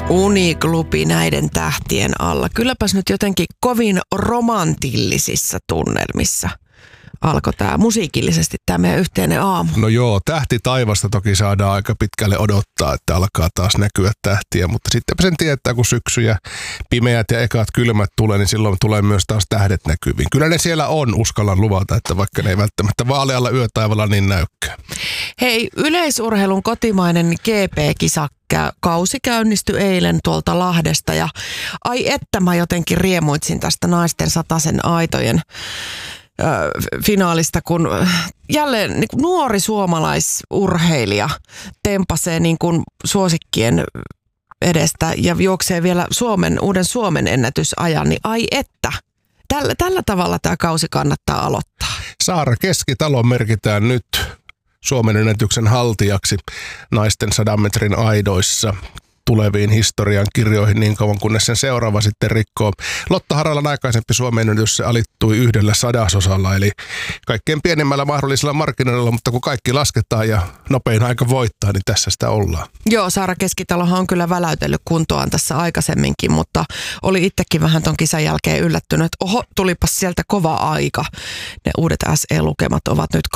Uniklubi näiden tähtien alla. Kylläpäs nyt jotenkin kovin romantillisissa tunnelmissa alkoi tämä musiikillisesti tämä meidän yhteinen aamu. No joo, tähti taivasta toki saadaan aika pitkälle odottaa, että alkaa taas näkyä tähtiä, mutta sittenpä sen tietää, kun syksy ja pimeät ja ekat kylmät tulee, niin silloin tulee myös taas tähdet näkyviin. Kyllä ne siellä on, uskallan luvata, että vaikka ne ei välttämättä vaalealla yötaivalla niin näykään. Hei, yleisurheilun kotimainen GP-kisa kausi käynnistyi eilen tuolta Lahdesta ja ai että mä jotenkin riemuitsin tästä naisten 100 aitojen finaalista, kun jälleen niin kuin nuori suomalaisurheilija tempasee niin kuin suosikkien edestä ja juoksee vielä uuden Suomen ennätysajan, niin ai että. Tällä tavalla tämä kausi kannattaa aloittaa. Saara Keskitalo merkitään nyt Suomen ennätyksen haltijaksi naisten 100 metrin aidoissa tuleviin historian kirjoihin niin kauan, kunnes sen seuraava sitten rikkoo. Lotta Haralan aikaisempi Suomen ennätys se alittui 1/100, eli kaikkein pienimmällä mahdollisella markkinoilla, mutta kun kaikki lasketaan ja nopein aika voittaa, niin tässä sitä ollaan. Joo, Saara Keskitalohan on kyllä väläytellyt kuntoaan tässä aikaisemminkin, mutta oli itsekin vähän ton kisan jälkeen yllättynyt, että oho, tulipas sieltä kova aika. Ne uudet SE-lukemat ovat nyt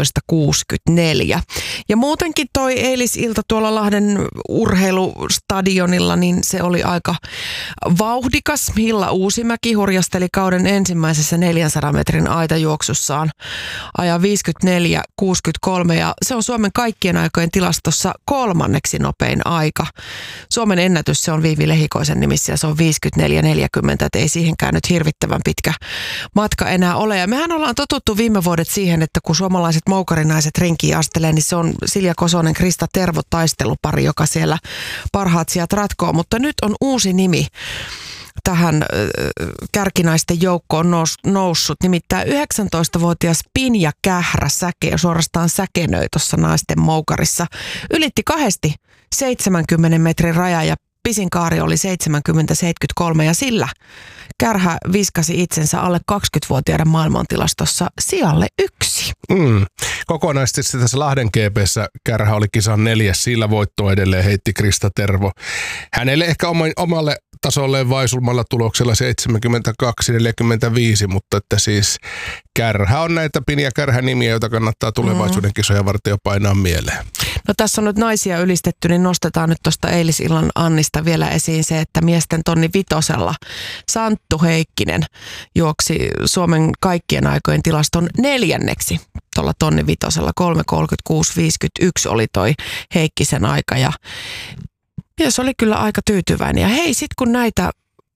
12.64. Ja muutenkin toi eilisilta tuolla Lahden urheilustadionilla, niin se oli aika vauhdikas. Hilla Uusimäki hurjasteli kauden ensimmäisessä 400 metrin aitajuoksussaan ajan 54.63 ja se on Suomen kaikkien aikojen tilastossa 3. nopein aika. Suomen ennätys se on Viivi Lehikoisen nimissä ja se on 54.40, että ei siihenkään nyt hirvittävän pitkä matka enää ole. Ja mehän ollaan totuttu viime vuodet siihen, että kun suomalaiset moukarinaiset rinkiin astelee, niin se on Silja Kosonen, Krista Tervo taistelupari, joka siellä parhaat sijat ratkoo, mutta nyt on uusi nimi tähän kärkinaisten joukkoon noussut. Nimittäin 19-vuotias Pinja Kährä suorastaan säkenöi tuossa naisten moukarissa. Ylitti 2 70 metrin raja ja pisin kaari oli 70-73 ja sillä Kärhä viskasi itsensä alle 20-vuotiaiden maailmantilastossa sijalle 1. Kokonaisesti tässä Lahden GP:ssä Kärhä oli kisan 4. Sillä voittoa edelleen heitti Krista Tervo. Hänelle ehkä omalle tasolleen vaisulmalla tuloksella 72-45, mutta että siis Kärhä on näitä Pinja Kärhä nimiä, joita kannattaa tulevaisuuden kisoja varten jo painaa mieleen. No tässä on nyt naisia ylistetty, niin nostetaan nyt tuosta eilisillan Annista vielä esiin se, että miesten tonni vitosella Santtu Heikkinen juoksi Suomen kaikkien aikojen tilaston 4. tuolla tonni vitosella. 3.36.51 oli toi Heikkisen aika ja mies oli kyllä aika tyytyväinen. Ja hei, sit kun näitä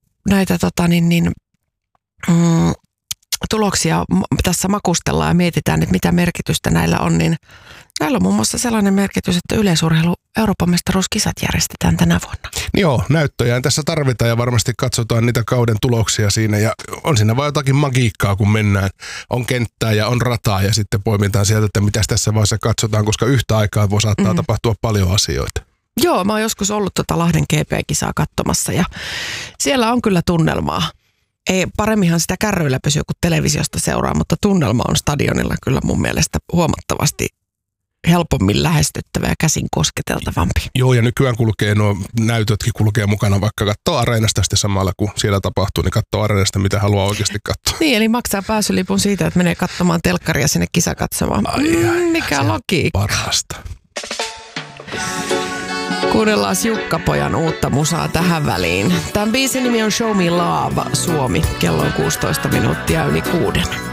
tuloksia tässä makustellaan ja mietitään, että mitä merkitystä näillä on, niin näillä on muun muassa sellainen merkitys, että yleisurheilu Euroopan mestaruuskisat järjestetään tänä vuonna. Joo, näyttöjään tässä tarvitaan ja varmasti katsotaan niitä kauden tuloksia siinä ja on siinä vaan jotakin magiikkaa, kun mennään. On kenttää ja on rataa ja sitten poimitaan sieltä, että mitäs tässä vaiheessa katsotaan, koska yhtä aikaa voi saattaa tapahtua paljon asioita. Joo, mä oon joskus ollut Lahden GP-kisaa katsomassa ja siellä on kyllä tunnelmaa. Ei, paremminhan sitä kärryillä pysyy, kun televisiosta seuraa, mutta tunnelma on stadionilla kyllä mun mielestä huomattavasti helpommin lähestyttävä ja käsin kosketeltavampi. Joo, ja nykyään nuo näytötkin kulkee mukana, vaikka katsoo areenasta sitten samalla, kun siellä tapahtuu, niin katsoo areenasta, mitä haluaa oikeasti katsoa. Niin, eli maksaa pääsylipun siitä, että menee katsomaan telkkaria sinne kisakatsomaan. Mikä logiikka. Parasta. Kuunnellaan Jukka-pojan uutta musaa tähän väliin. Tämän biisin nimi on Show Me Love Suomi. Kello on 16 minuuttia yli 6.